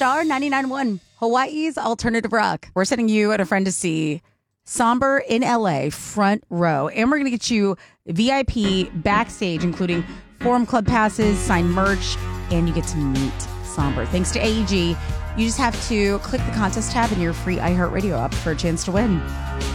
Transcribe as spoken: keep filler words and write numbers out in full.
Star ninety-nine point one, Hawaii's alternative rock. We're sending you and a friend to see Somber in L A, front row. And we're going to get you V I P backstage, including Forum Club passes, signed merch, and you get to meet Somber. Thanks to A E G. You just have to click the contest tab in your free iHeartRadio app for a chance to win.